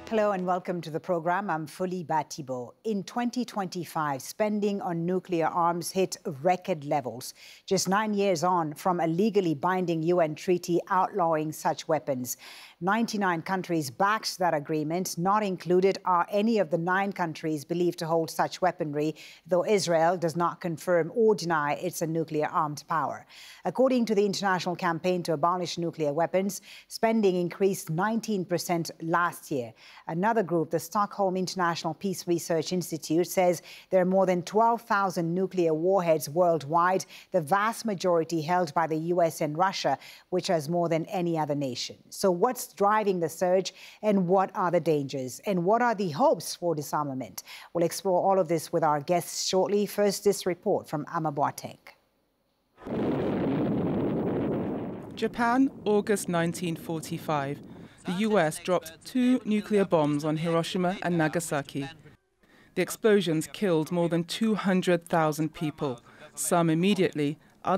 Hello and welcome to the program. I'm Fuli Batibo. In 2025, spending on nuclear arms hit record levels, just 9 years on from a legally binding UN treaty outlawing such weapons. 99 countries backed that agreement. Not included are any of the 9 countries believed to hold such weaponry, though Israel does not confirm or deny it's a nuclear-armed power. According to the International Campaign to Abolish Nuclear Weapons, spending increased 19% last year. Another group, the Stockholm International Peace Research Institute, says there are more than 12,000 nuclear warheads worldwide, the vast majority held by the US and Russia, which has more than any other nation. So what's driving the surge, and what are the dangers, and what are the hopes for disarmament? We'll explore all of this with our guests shortly. First, this report from Ama Boateng. Japan, August 1945. The US dropped 2 nuclear bombs on Hiroshima and Nagasaki. The explosions killed more than 200,000 people, some immediately,